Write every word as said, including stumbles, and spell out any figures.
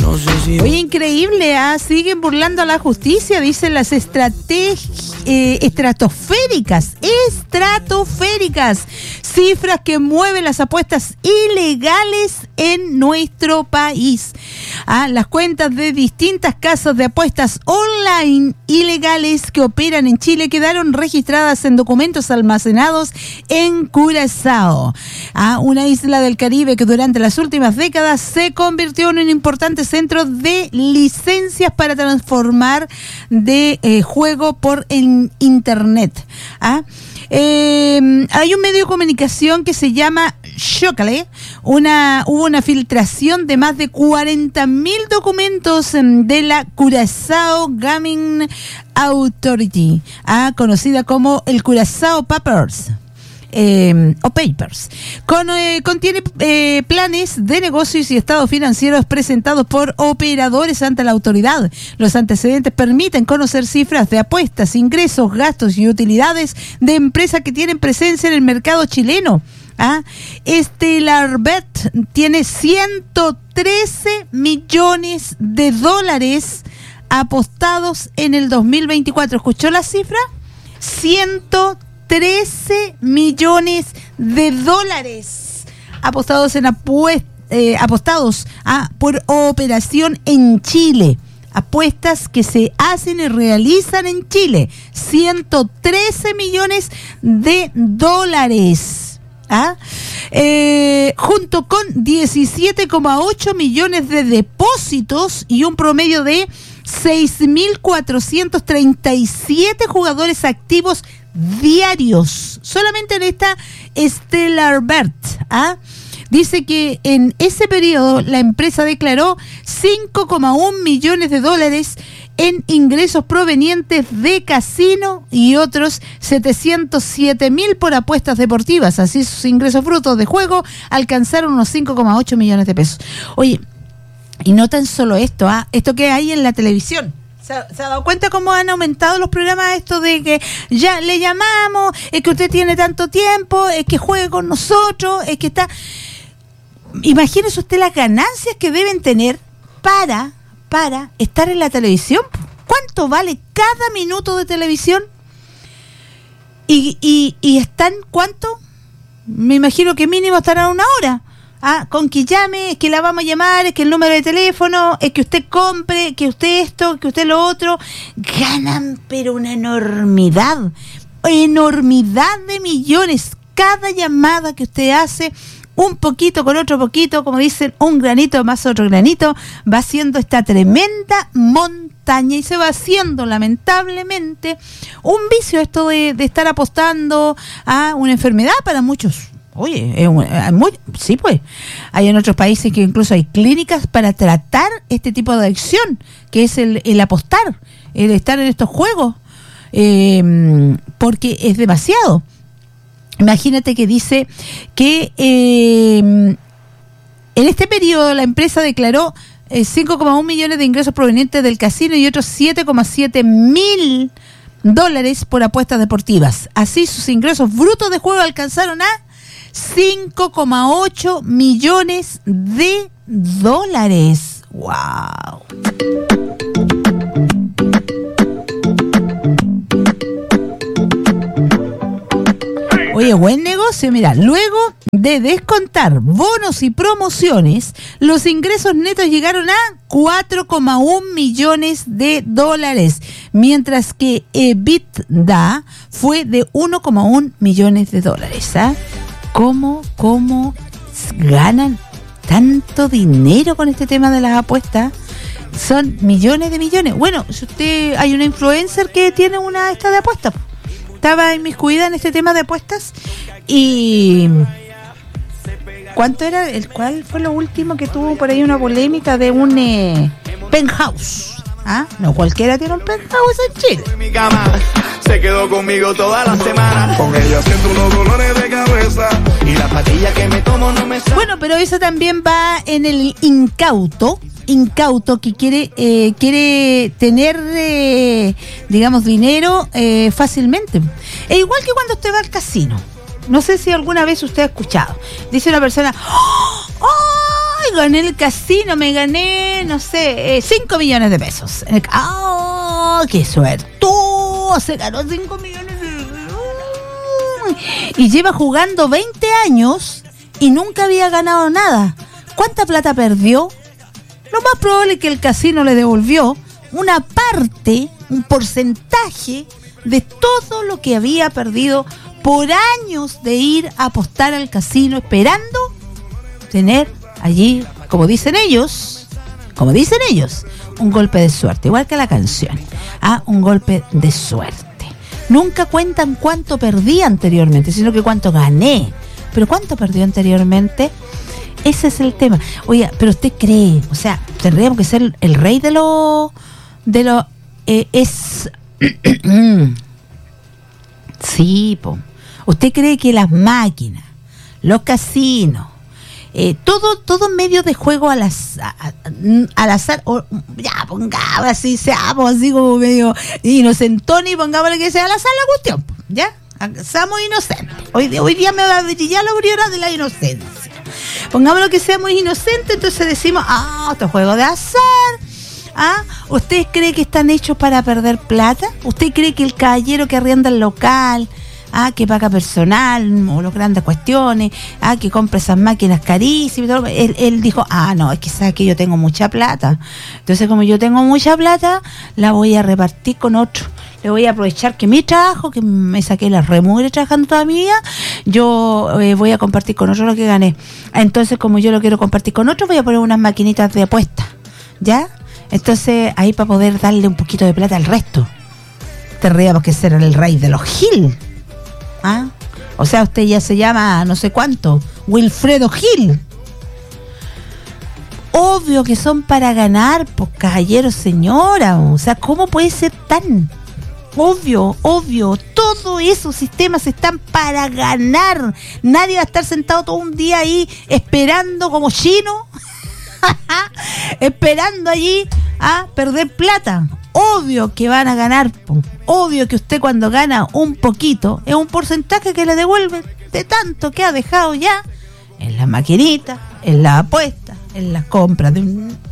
No sé si... Oye, increíble, ¿ah? Siguen burlando a la justicia, dicen las estrategias eh, estratosféricas, estratosféricas, cifras que mueven las apuestas ilegales en nuestro país. Ah, las cuentas de distintas casas de apuestas online ilegales que operan en Chile quedaron registradas en documentos almacenados en Curazao, ah, una isla del Caribe que durante las últimas décadas se convirtió en un importante centro de licencias para transformar de eh, juego por en internet. ¿Ah? Eh, hay un medio de comunicación que se llama Shokale. Una, hubo una filtración de más de cuarenta mil documentos de la Curaçao Gaming Authority, ¿ah? Conocida como el Curaçao Papers. Eh, o Papers. Con, eh, contiene eh, planes de negocios y estados financieros presentados por operadores ante la autoridad. Los antecedentes permiten conocer cifras de apuestas, ingresos, gastos y utilidades de empresas que tienen presencia en el mercado chileno. ¿Ah? Stellarbet tiene ciento trece millones de dólares apostados en el dos mil veinticuatro. ¿Escuchó la cifra? ciento trece millones de dólares apostados en apuest, eh, apostados ah, por operación en Chile. Apuestas que se hacen y realizan en Chile. ciento trece millones de dólares. ¿Ah? Eh, junto con diecisiete coma ocho millones de depósitos y un promedio de seis mil cuatrocientos treinta y siete jugadores activos diarios, solamente en esta Stellarbet. ¿Ah? Dice que en ese periodo la empresa declaró cinco coma uno millones de dólares en ingresos provenientes de casino y otros setecientos siete mil por apuestas deportivas. Así sus ingresos frutos de juego alcanzaron unos cinco coma ocho millones de pesos. Oye, y no tan solo esto, ¿ah? Esto que hay en la televisión. ¿Se ha, ¿Se ha dado cuenta cómo han aumentado los programas estos de que ya le llamamos, es que usted tiene tanto tiempo, es que juegue con nosotros, es que está... Imagínese usted las ganancias que deben tener para, para estar en la televisión. ¿Cuánto vale cada minuto de televisión? Y, y, y están, ¿cuánto? Me imagino que mínimo estarán una hora. Ah, con que llame, es que la vamos a llamar, es que el número de teléfono, es que usted compre, que usted esto, que usted lo otro. Ganan, pero una enormidad, enormidad de millones. Cada llamada que usted hace, un poquito con otro poquito, como dicen, un granito más otro granito, va haciendo esta tremenda montaña y se va haciendo, lamentablemente, un vicio esto de, de estar apostando a una enfermedad para muchos. Oye, es un, es muy, sí pues, hay en otros países que incluso hay clínicas para tratar este tipo de adicción, que es el, el apostar, el estar en estos juegos, eh, porque es demasiado. Imagínate que dice que eh, en este periodo la empresa declaró eh, cinco coma uno millones de ingresos provenientes del casino y otros siete coma siete mil dólares por apuestas deportivas. Así sus ingresos brutos de juego alcanzaron a cinco coma ocho millones de dólares. ¡Wow! Oye, buen negocio. Mira, luego de descontar bonos y promociones, los ingresos netos llegaron a cuatro coma uno millones de dólares, mientras que EBITDA fue de uno coma uno millones de dólares. ¿Ah? ¿Cómo, cómo ganan tanto dinero con este tema de las apuestas? Son millones de millones. Bueno, si usted, hay una influencer que tiene una esta de apuestas. Estaba inmiscuida en este tema de apuestas y ¿cuánto era? ¿El cuál fue lo último que tuvo por ahí una polémica de un eh, penthouse? ¿Ah? No cualquiera tiene un penthouse en Chile. Se quedó conmigo toda la semana. Con ella siento unos dolores de cabeza y la patilla que me tomo no me sale. Bueno, pero eso también va en el incauto. incauto que quiere eh, quiere tener eh, digamos dinero eh, fácilmente. Es igual que cuando usted va al casino. No sé si alguna vez usted ha escuchado. Dice una persona, ¡ay! Oiga, en el casino me gané, no sé, cinco millones de pesos. En el, ¡oh, qué suertudo! Se ganó cinco millones de pesos. Y lleva jugando veinte años y nunca había ganado nada. ¿Cuánta plata perdió? Lo más probable es que el casino le devolvió una parte, un porcentaje de todo lo que había perdido por años de ir a apostar al casino esperando tener allí, como dicen ellos, como dicen ellos, un golpe de suerte, igual que la canción, ah, un golpe de suerte. Nunca cuentan cuánto perdí anteriormente, sino que cuánto gané. Pero ¿cuánto perdió anteriormente? Ese es el tema. Oye, pero usted cree, o sea, tendríamos que ser el rey de lo, de lo, eh, es, sí, po. ¿Usted cree que las máquinas, los casinos, eh, todo, todo medio de juego al, az, a, a, al azar, o, ya pongamos así, seamos así como medio inocentón y pongamos que sea al azar la cuestión, ya, seamos inocentes. Hoy, hoy día me va a brillar la aurora de la inocencia. Pongámoslo que seamos inocentes, entonces decimos, ah, otro juego de azar. ¿Ah? ¿Usted cree que están hechos para perder plata? ¿Usted cree que el caballero que arrienda el local, ah, que paga personal o las grandes cuestiones, ah, que compra esas máquinas carísimas, él, él dijo, ah, no, es que sabe que yo tengo mucha plata, entonces como yo tengo mucha plata, la voy a repartir con otro, le voy a aprovechar que mi trabajo, que me saqué la remugre trabajando toda mi vida, yo eh, voy a compartir con otro lo que gané, entonces como yo lo quiero compartir con otro, voy a poner unas maquinitas de apuesta, ¿ya? Entonces ahí para poder darle un poquito de plata al resto, tendríamos que ser el rey de los Gil. ¿Ah? O sea, usted ya se llama no sé cuánto, Wilfredo Gil. Obvio que son para ganar, pues caballero, señora. O sea, ¿cómo puede ser tan obvio, obvio? Todos esos sistemas están para ganar. Nadie va a estar sentado todo un día ahí esperando como chino, esperando allí a perder plata. Obvio que van a ganar, po. Obvio que usted cuando gana un poquito es un porcentaje que le devuelve de tanto que ha dejado ya en la maquinita, en la apuesta, en las compras de un,